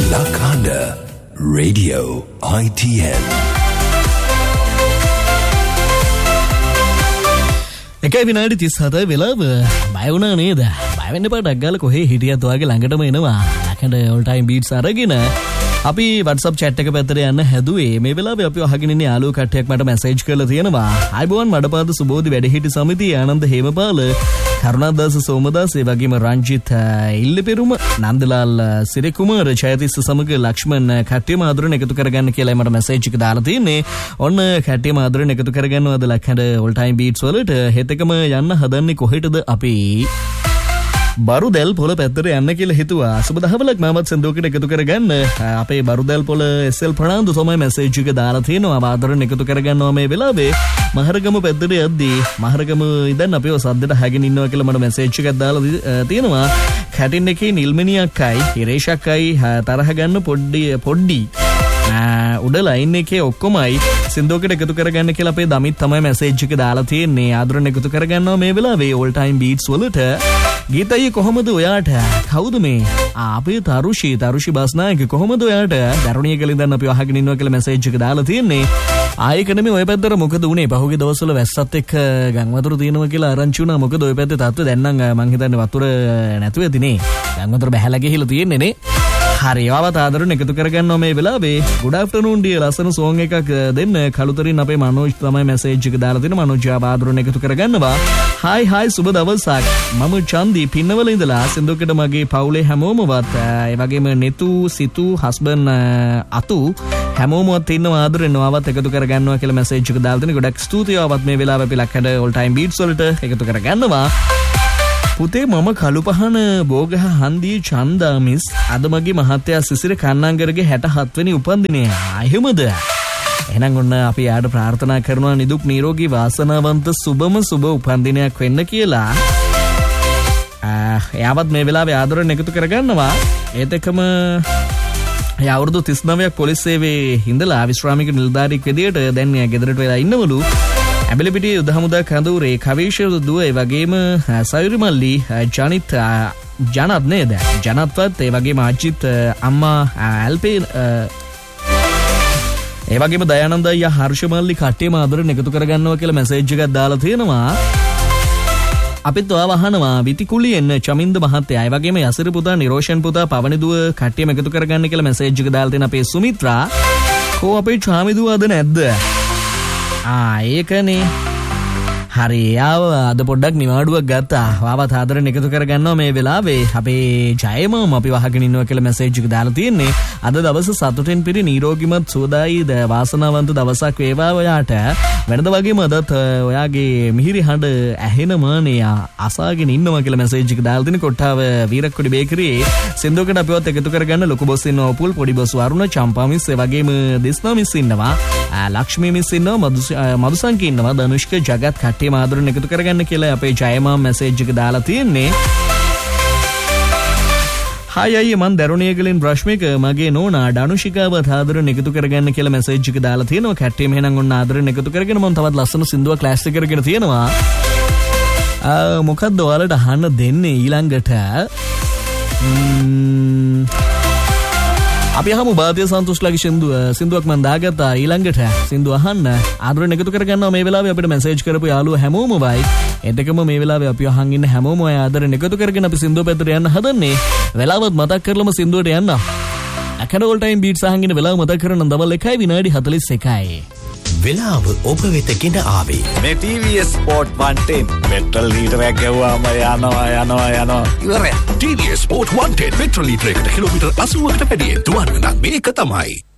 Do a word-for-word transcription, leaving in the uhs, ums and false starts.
Lakanda Radio I T N. එකයි විනාඩි තිස් හත වෙලාව බය වුණා නේද? බය වෙන්න එපා ඩක් ගාලා කොහේ හිටියත් ඔයාගේ ළඟටම එනවා. ලකඬ all time beats අරගෙන අපි WhatsApp chat එක පැත්තට යන්න හැදුවේ. මේ වෙලාවේ අපි අහගෙන ඉන්නේ යාළුවෝ කට්ටියක් මට මැසේජ් කරලා තියෙනවා. ආයිබෝන් මඩපාද සුබෝධි වැඩහිටි සමිතිය ආනන්ද හේමපාල කරුණාදාස සෝමදාස ඒ වගේම රංජිත් ඉල්ලපෙරුම නන්දලාල් සිරිකුමාර ජයතිස්ස සමග ලක්ෂ්මන් කට්ටියම ආදරණ එකතු කරගන්න කියලා මට මැසේජ් එක දාලා තියෙන්නේ. ඔන්න කට්ටියම ආදරණ එකතු කරගන්නවාද ලකඬ all time beats වලට. හෙතකම යන්න හදන්නේ කොහෙටද අපි? බරුදැල් පොළ පැත්තට යන්න කියලා හිතුවා. සුබ දහවලක් මාවත් සෙන්දෝකට එකතු කරගන්න. අපේ බරුදැල් පොළ එස් එල් ප්‍රනාන්දු තමයි මැසේජ් එක දාලා තියෙනවා. ආදරණ එකතු කරගන්නවා මේ වෙලාවේ. මහරගම පැත්තට යද්දී මහරගම ඉඳන් අපිව සද්දට අහගෙන ඉන්නවා කියලා මට මැසේජ් එකක් දාලා තියෙනවා. කැටින් එකේ නිල්මනි අක්කයි හිරේෂ් අක්කයි තරහ ගන්න පොඩ්ඩි පොඩ්ඩි උඩ ලයින් එකේ ඔක්කොමයි සින්දෝකට එකතු කරගන්න කියලා අපේ දමිත් තමයි මැසේජ් එක දාලා තියෙන්නේ. ආදරණ එකතු කරගන්නවා මේ වෙලාවේ all time beats වලට. ගීතයි කොහොමද ඔයාට? කවුද මේ? අපේ තරුෂි තරුෂි බස්නායක කොහොමද ඔයාට? දරුණිය කියලා ඉඳන් අපි අහගෙන ඉන්නවා කියලා මැසේජ් එක දාලා තියෙන්නේ. ආයෙක නෙමෙයි ඔය පැත්තට මොකද උනේ? පහුගිය දවස්වල වැස්සත් එක්ක ගම් වතුර තියෙනවා කියලා ආරංචි වුණා. මොකද ඔය පැත්තේ තත්ත්වය දැන් නම් මං හිතන්නේ වතුර නැතුව ඇතිනේ. ගම් වතුර බැහැලා ගිහිල්ලා තියෙන්නේ නේ. හරි ආවත් ආදරණ එකතු කරගන්නවා මේ වෙලාවේ. good afternoon ඩියර් ලස්සන song එකක් දෙන්න. කලුතරින් අපේ මනෝජ් තමයි මැසේජ් එක දාලා තියෙනවා. මනෝජ් ආදරණ එකතු කරගන්නවා. hi hi සුබ දවසක්. මම චන්දි පින්නවල ඉඳලා සින්දුකට මගේ පවුලේ හැමෝමවත් ඒ වගේම නෙතු සිතු හස්බන්ඩ් අතු හැමෝමවත් ඉන්නවා ආදරෙන් ආවත් එකතු කරගන්නවා කියලා මැසේජ් එක දාලා තියෙනවා. ගොඩක් ස්තුතියි ආවත් මේ වෙලාවේ අපි ලක්කඩ all time beats වලට එකතු කරගන්නවා. පුතේ මම කළුපහන බෝගහ හන්දියේ චන්දා මිස් අද මගේ මහත්තයා සිසිර කන්නංගරගේ හැට හත් වෙනි උපන්දිනය. එහෙමද? එහෙනම් ඔන්න අපි යාට ප්‍රාර්ථනා කරනවා නිදුක් නිරෝගී වාසනාවන්ත සුබම සුබ උපන්දිනයක් වෙන්න කියලා. එයාවත් මේ වෙලාවේ ආදරෙන් එකතු කරගන්නවා. ඒත් එක්කම එයා අවුරුදු තිස් නවයක් පොලිස් සේවයේ ඉඳලා විශ්‍රාමික නිලධාරියෙක් විදියට දැන් ගෙදරට වෙලා ඉන්නවලු. ඇබිලිපිටිය යුද හමුදා කඳවුරේ කවීෂ දුව ඒ වගේම සයුරි මල්ලි ජනිත් ජනත් නේද? ජනත්වත් ඒ වගේම අජිත් අම්මා ඇල්පේ ඒ වගේම දයානන්ද අයියා හර්ෂ මල්ලි කට්ටියම ආදරෙන් එකතු කරගන්නවා කියලා මැසේජ් එකක් දාලා තියෙනවා. අපිත් ඔයාව අහනවා විතිකුලියෙන් චමින්ද මහත්තයා ඒ වගේම යසිර පුතා නිරෝෂන් පුතා පවනි දුව කට්ටියම එකතු කරගන්න කියලා මැසේජ් එක දාලා තියෙන අපේ සුමිත්‍රා. කෝ අපේ චාමි දුව අද නැද්ද? ආ ඒකනේ. හරි ආව අද පොඩ්ඩක් නිවාඩුවක් ගත්තා. වාවත් ආදරෙන් එකතු කරගන්නවා මේ වෙලාවේ. අපේ ජයමම අපි වහගෙන ඉන්නවා කියලා මැසේජ් එක දාලා තියෙන්නේ. අද දවස සතුටෙන් පිරි නිරෝගීමත් සුවදායි වාසනාවන්ත දවසක් වේවා ඔයාට. වෙනද වගේම අදත් ඔයාගේ මිහිරි හඬ ඇහෙනමානේ අසාගෙන ඉන්නවා කියලා මැසේජ් එක දාලා තියෙන. කොට්ටාව වීරක්කොඩි බේකරියේ සින්දුවකට අපිවත් එකතු කරගන්න ලොකු බොස් ඉන්නවා. උපුල් පොඩි බොස් වරුණ චම්පා මිස් ඒ වගේම දිස්නා මිස් ඉන්නවා. ලක්ෂ්මී මිස් ඉන්නවා. මදුසංකී ඉන්නවා. ධනුෂ්ක ජගත් කට්ටිය ආදරෙන් එකතු කරගන්න කියලා අපේ ජයමාම් මැසේජ් එක දාලා තියෙන්නේ. හායි අයියේ මන් දරුණියගලින් බ්‍රෂ්මික මගේ නෝනා ඩනුෂිකාව ආදරෙන් එකතු කරගන්න කියලා මැසේජ් එක දාලා තියෙනවා. කැට්ටියම එහෙනම් ඔන්න ආදරෙන් එකතු කරගෙන මම තවත් ලස්සන සින්දුවක් ක්ලාස් එක කරගෙන තියෙනවා. ආ මොකද්ද ඔයාලට අහන්න දෙන්නේ ඊළඟට? අපි අහමු බාතිය සන්තෝෂ්ලාගේ සින්දුව සින්දුවක් මම දාගත්තා ඊළඟට සින්දුව අහන්න. ආදරෙන් එකතු කරගන්නවා මේ වෙලාවේ අපිට මැසේජ් කරපු යාළුවෝ හැමෝම වයි. එතකම මේ වෙලාවේ අපි අහන් ඉන්න හැමෝම ඔය ආදරෙන් එකතු කරගෙන අපි සින්දුව පැත්තට යන්න හදන්නේ. වෙලාවත් මතක් කරලම සින්දුවට යන්න. ලකඬ all time beats අහන් ඉන්න වෙලාව මතක් කරන දවල් එකයි විනාඩි හතළිස් එකයි. වෙලාව ඔබ වෙත ගෙන ආවේ මේ ටී වී S Sport one ten petrol ලීටරයක් ගැව්වාම යනවා යනවා යනවා ඉවරයි. ටී වී S Sport one ten petrol ලීටරයකට kilometre අසූවකට වැඩියෙන් දුවන්න නම් මේක තමයි.